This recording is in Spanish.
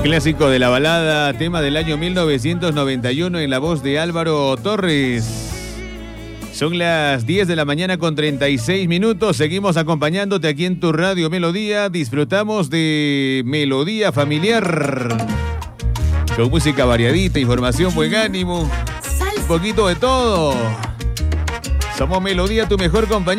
Clásico de la balada, tema del año 1991 en la voz de Álvaro Torres. Son las 10 de la mañana con 36 minutos. Seguimos acompañándote aquí en tu Radio Melodía. Disfrutamos de Melodía Familiar. Con música variadita, información, buen ánimo. Un poquito de todo. Somos Melodía, tu mejor compañía.